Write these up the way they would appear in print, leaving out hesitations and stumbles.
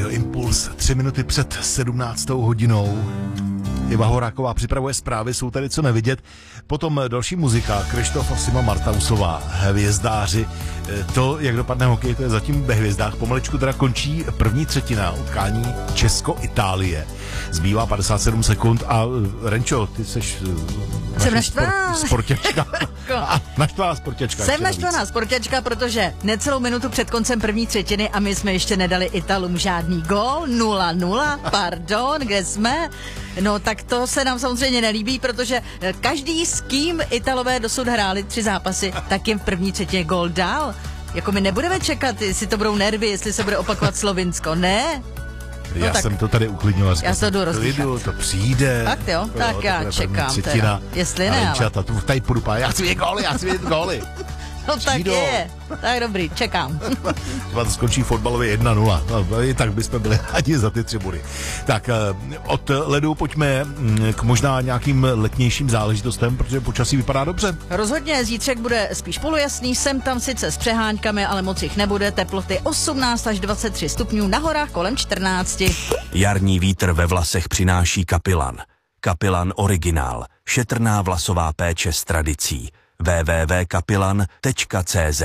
Rádio Impuls, 3 minuty před 17. hodinou. Iva Horáková připravuje zprávy, jsou tady co nevidět. Potom další muzika, Krištof a Sima Martausová, Hvězdáři. To, jak dopadne hokej, to je zatím ve hvězdách. Pomaličku teda končí první třetina utkání Česko-Itálie. Zbývá 57 sekund a Renčo, ty seš sportěčka. Naštvaná sportěčka. Jsem naštvaná sportěčka, protože necelou minutu před koncem první třetiny a my jsme ještě nedali Italům žádný gól, 0-0, pardon, kde jsme? No tak to se nám samozřejmě nelíbí, protože každý, s kým Italové dosud hráli 3 zápasy, tak jim v první třetině gól dal. Jako my nebudeme čekat, jestli to budou nervy, jestli se bude opakovat Slovinsko, ne? No, já jsem to tady uklidnil. Já se jdu rozdýchat. To přijde. Tak jo, tak já čekám teda. Jestli ne, ale... Tady půjdu, já chci vidět góly. No tak je. Tak dobrý, čekám. To skončí fotbalově 1-0. No, i tak bychom byli rádi za ty 3 body. Tak od ledu pojďme k možná nějakým letnějším záležitostem, protože počasí vypadá dobře. Rozhodně, zítřek bude spíš polojasný, sem tam sice s přeháňkami, ale moc jich nebude. Teploty 18 až 23 stupňů, na horách kolem 14. Jarní vítr ve vlasech přináší Kapilan. Kapilan originál. Šetrná vlasová péče s tradicí. www.kapilan.cz.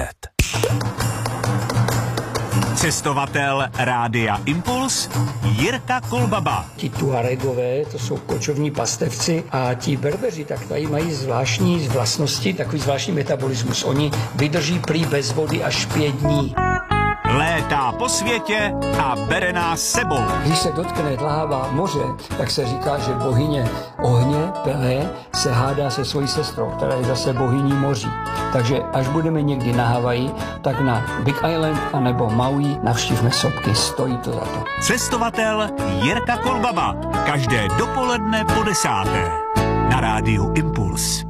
Cestovatel Rádia Impuls Jirka Kolbaba. Ti Tuaregové, to jsou kočovní pastevci, a ti Berbeři, tak tady mají zvláštní vlastnosti, takový zvláštní metabolismus. Oni vydrží prý bez vody až 5 dní. Létá po světě a bere nás sebou. Když se dotkne dláhava moře, tak se říká, že bohyně ohně, Pelé, se hádá se svojí sestrou, která je zase bohyní moří. Takže až budeme někdy na Havaji, tak na Big Island anebo Maui navštívme sopky, stojí to za to. Cestovatel Jirka Kolbaba. Každé dopoledne po 10. na Rádiu Impuls.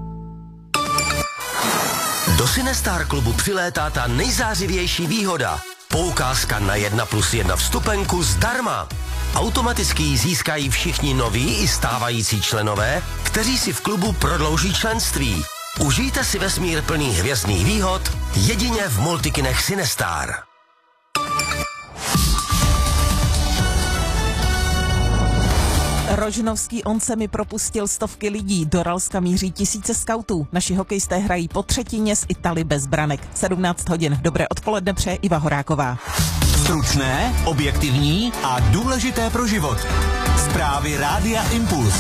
Do Sinestar klubu přilétá ta nejzářivější výhoda. Poukázka na 1+1 vstupenku zdarma. Automaticky ji získají všichni noví i stávající členové, kteří si v klubu prodlouží členství. Užijte si vesmír plný hvězdných výhod jedině v multikinech Sinestar. Rožnovský Oncemi propustil stovky lidí, do Ralska míří tisíce skautů. Naši hokejisté hrají po třetině s Italy bez branek. 17 hodin. Dobré odpoledne přeje Iva Horáková. Stručné, objektivní a důležité pro život. Zprávy Rádia Impuls.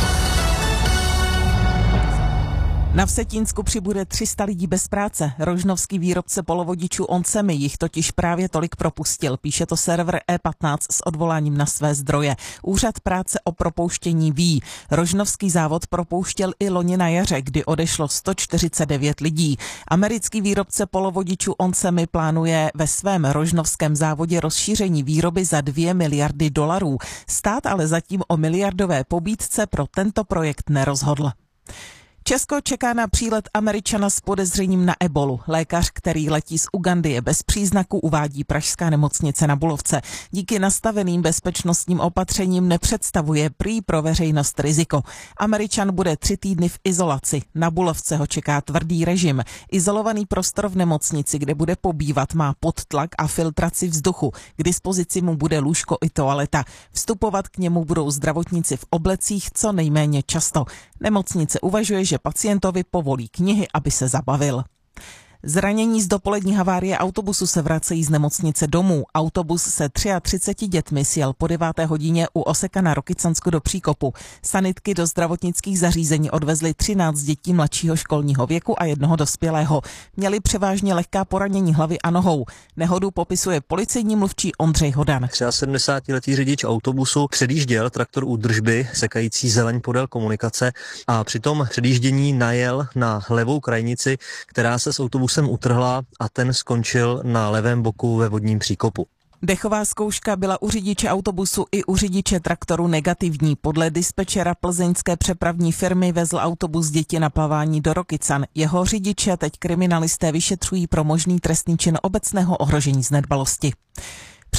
Na Vsetínsku přibude 300 lidí bez práce. Rožnovský výrobce polovodičů Oncemi jich totiž právě tolik propustil. Píše to server E15 s odvoláním na své zdroje. Úřad práce o propouštění ví. Rožnovský závod propouštěl i loni na jaře, kdy odešlo 149 lidí. Americký výrobce polovodičů Oncemi plánuje ve svém rožnovském závodě rozšíření výroby za $2 miliardy. Stát ale zatím o miliardové pobídce pro tento projekt nerozhodl. Česko čeká na přílet Američana s podezřením na ebolu. Lékař, který letí z Ugandy, je bez příznaků, uvádí pražská nemocnice na Bulovce. Díky nastaveným bezpečnostním opatřením nepředstavuje prý pro veřejnost riziko. Američan bude 3 týdny v izolaci. Na Bulovce ho čeká tvrdý režim. Izolovaný prostor v nemocnici, kde bude pobývat, má podtlak a filtraci vzduchu. K dispozici mu bude lůžko i toaleta. Vstupovat k němu budou zdravotníci v oblecích co nejméně často. Nemocnice uvažuje, že pacientovi povolí knihy, aby se zabavil. Zranění z dopolední havárie autobusu se vracejí z nemocnice domů. Autobus se 33 dětmi sjel po 9. hodině u Oseka na Rokycansku do Příkopu. Sanitky do zdravotnických zařízení odvezly 13 dětí mladšího školního věku a 1 dospělého. Měli převážně lehká poranění hlavy a nohou. Nehodu popisuje policejní mluvčí Ondřej Hodan. 73letý řidič autobusu předjížděl traktor údržby sekající zeleň podél komunikace a při tom předjíždění najel na levou krajnici, která se z autobusu utrhla a ten skončil na levém boku ve vodním příkopu. Dechová zkouška byla u řidiče autobusu i u řidiče traktoru negativní. Podle dispečera plzeňské přepravní firmy vezl autobus děti na plavání do Rokycan. Jeho řidiče teď kriminalisté vyšetřují pro možný trestný čin obecného ohrožení z nedbalosti.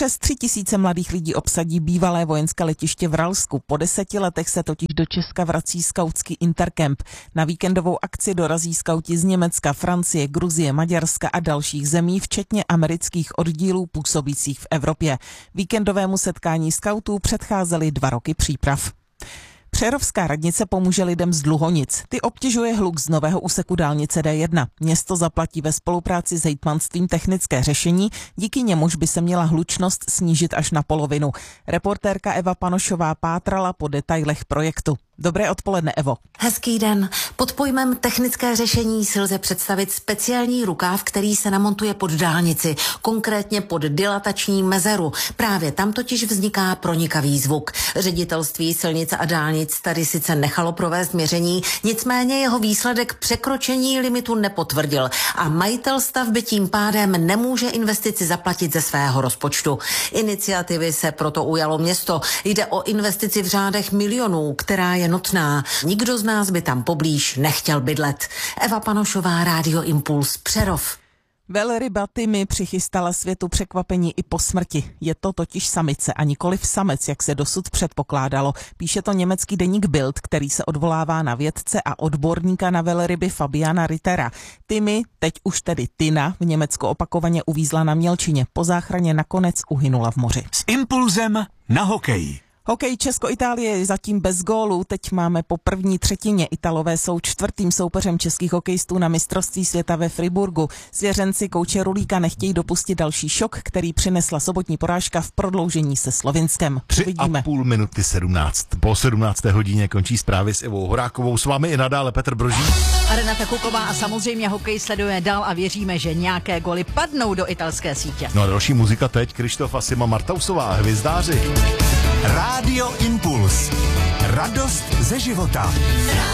Přes 3000 mladých lidí obsadí bývalé vojenské letiště v Ralsku. Po 10 letech se totiž do Česka vrací skautský Intercamp. Na víkendovou akci dorazí skauti z Německa, Francie, Gruzie, Maďarska a dalších zemí, včetně amerických oddílů působících v Evropě. Víkendovému setkání skautů předcházely 2 roky příprav. Přerovská radnice pomůže lidem z Dluhonic. Ty obtěžuje hluk z nového úseku dálnice D1. Město zaplatí ve spolupráci s hejtmanstvím technické řešení, díky němuž by se měla hlučnost snížit až na polovinu. Reportérka Eva Panošová pátrala po detailech projektu. Dobré odpoledne, Evo. Hezký den. Pod pojmem technické řešení si lze představit speciální rukáv, který se namontuje pod dálnici, konkrétně pod dilatační mezeru. Právě tam totiž vzniká pronikavý zvuk. Ředitelství silnice a dálnic tady sice nechalo provést měření, nicméně jeho výsledek překročení limitu nepotvrdil a majitel stavby tím pádem nemůže investici zaplatit ze svého rozpočtu. Iniciativy se proto ujalo město. Jde o investici v řádech milionů, která je nutná. Nikdo z nás by tam poblíž nechtěl bydlet. Eva Panošová, Rádio Impuls, Přerov. Velryba Timmy přichystala světu překvapení i po smrti. Je to totiž samice a nikoliv samec, jak se dosud předpokládalo. Píše to německý deník Bild, který se odvolává na vědce a odborníka na velryby Fabiana Rittera. Timmy, teď už tedy Tina, v Německu opakovaně uvízla na mělčině. Po záchraně nakonec uhynula v moři. S impulzem na hokej. Hokej Česko-Itálie je zatím bez gólů. Teď máme po první třetině. Italové jsou 4. soupeřem českých hokejistů na mistrovství světa ve Friburgu. Svěřenci kouče Rulíka nechtějí dopustit další šok, který přinesla sobotní porážka v prodloužení se Slovinskem. 3,5 minuty 17. Po 17. hodině končí zprávy s Evou Horákovou. S vámi i nadále Petr Broží. A Renata Kuková a samozřejmě hokej sleduje dál a věříme, že nějaké goly padnou do italské sítě. No a další muzika teď. Krištof Asima Martausová, Hvězdáři. Rádio Impuls. Radost ze života.